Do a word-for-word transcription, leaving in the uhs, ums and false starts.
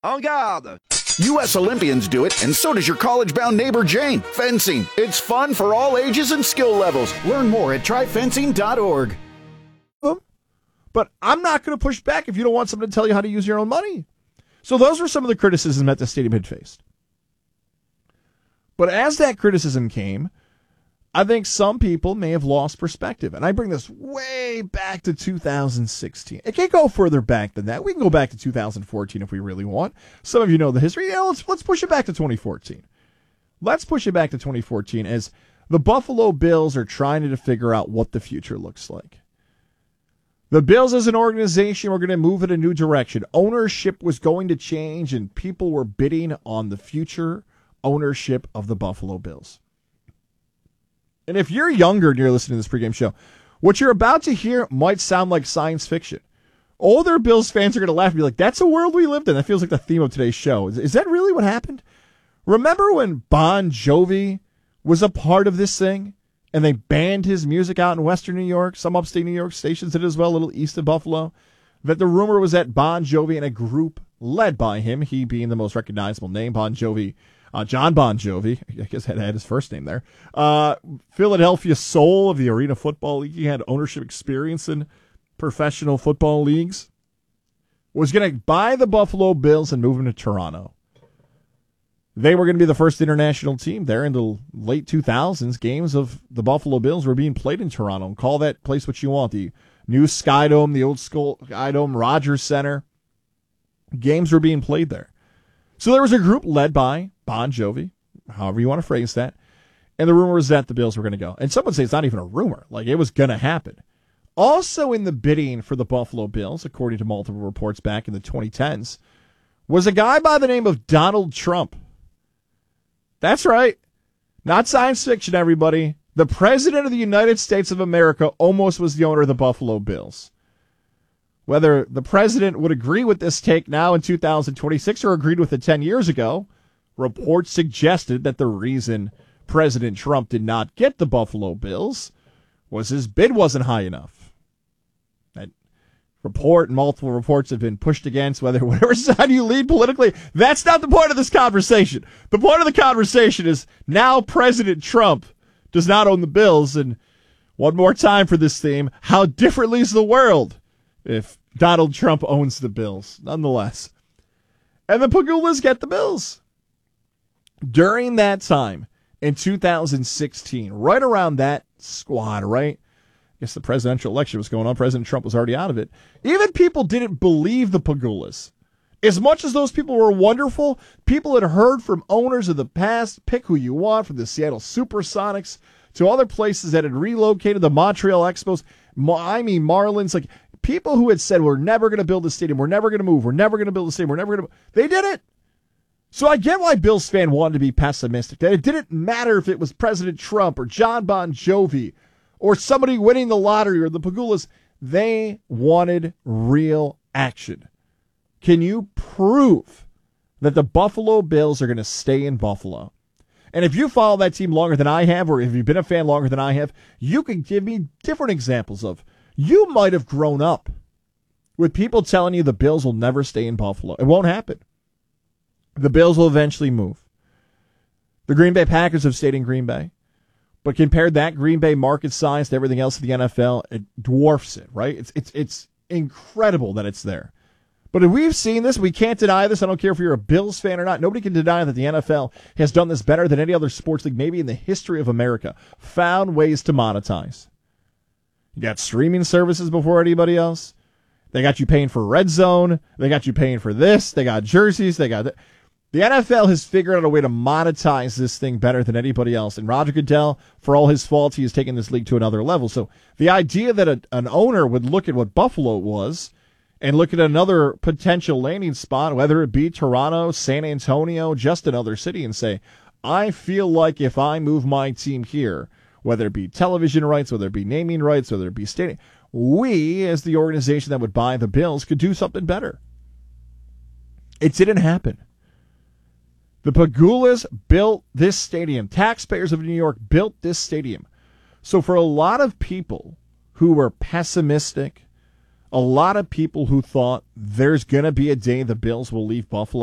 En garde! U S Olympians do it, and so does your college-bound neighbor Jane. Fencing. It's fun for all ages and skill levels. Learn more at try fencing dot org. But I'm not going to push back if you don't want someone to tell you how to use your own money. So those were some of the criticisms that the stadium had faced. But as that criticism came, I think some people may have lost perspective. And I bring this way back to two thousand sixteen. It can't go further back than that. We can go back to two thousand fourteen if we really want. Some of you know the history. Yeah, let's, let's push it back to twenty fourteen. Let's push it back to twenty fourteen as the Buffalo Bills are trying to figure out what the future looks like. The Bills as an organization were going to move in a new direction. Ownership was going to change, and people were bidding on the future ownership of the Buffalo Bills. And if you're younger and you're listening to this pregame show, what you're about to hear might sound like science fiction. Older Bills fans are going to laugh and be like, that's a world we lived in. That feels like the theme of today's show. Is, is that really what happened? Remember when Bon Jovi was a part of this thing and they banned his music out in Western New York? Some upstate New York stations did as well, a little east of Buffalo. That the rumor was that Bon Jovi and a group led by him, he being the most recognizable name, Bon Jovi, Uh, John Bon Jovi, I guess had, had his first name there. Uh, Philadelphia Soul of the Arena Football League. He had ownership experience in professional football leagues. Was going to buy the Buffalo Bills and move them to Toronto. They were going to be the first international team there in the late two thousands. Games of the Buffalo Bills were being played in Toronto. And call that place what you want. The new Sky Dome, the old school Sky Dome, Rogers Center. Games were being played there. So there was a group led by Bon Jovi, however you want to phrase that, and the rumor was that the Bills were going to go. And some would say it's not even a rumor, like it was going to happen. Also in the bidding for the Buffalo Bills, according to multiple reports back in the twenty tens, was a guy by the name of Donald Trump. That's right. Not science fiction, everybody. The President of the United States of America almost was the owner of the Buffalo Bills. Whether the president would agree with this take now in two thousand twenty-six or agreed with it ten years ago, reports suggested that the reason President Trump did not get the Buffalo Bills was his bid wasn't high enough. That report and multiple reports have been pushed against, whether whatever side you lead politically. That's not the point of this conversation. The point of the conversation is now President Trump does not own the Bills. And one more time for this theme, how differently is the world if Donald Trump owns the Bills, nonetheless. And the Pegulas get the Bills. During that time, in two thousand sixteen, right around that squad, right? I guess the presidential election was going on. President Trump was already out of it. Even people didn't believe the Pegulas. As much as those people were wonderful, people had heard from owners of the past, pick who you want, from the Seattle Supersonics to other places that had relocated, the Montreal Expos, Miami Marlins, like people who had said, we're never going to build a stadium, we're never going to move, we're never going to build a stadium, we're never going to. They did it. So I get why Bills fan wanted to be pessimistic. That it didn't matter if it was President Trump or John Bon Jovi or somebody winning the lottery or the Pegulas. They wanted real action. Can you prove that the Buffalo Bills are going to stay in Buffalo? And if you follow that team longer than I have, or if you've been a fan longer than I have, you can give me different examples of. You might have grown up with people telling you the Bills will never stay in Buffalo. It won't happen. The Bills will eventually move. The Green Bay Packers have stayed in Green Bay. But compared that Green Bay market size to everything else in the N F L, it dwarfs it, right? It's it's it's incredible that it's there. But if we've seen this, we can't deny this. I don't care if you're a Bills fan or not. Nobody can deny that the N F L has done this better than any other sports league, maybe in the history of America. Found ways to monetize. You got streaming services before anybody else. They got you paying for Red Zone. They got you paying for this. They got jerseys. They got th- The N F L has figured out a way to monetize this thing better than anybody else. And Roger Goodell, for all his faults, he has taken this league to another level. So the idea that a, an owner would look at what Buffalo was and look at another potential landing spot, whether it be Toronto, San Antonio, just another city, and say, I feel like if I move my team here, whether it be television rights, whether it be naming rights, whether it be stadium, we, as the organization that would buy the Bills, could do something better. It didn't happen. The Pegulas built this stadium. Taxpayers of New York built this stadium. So for a lot of people who were pessimistic, a lot of people who thought there's going to be a day the Bills will leave Buffalo,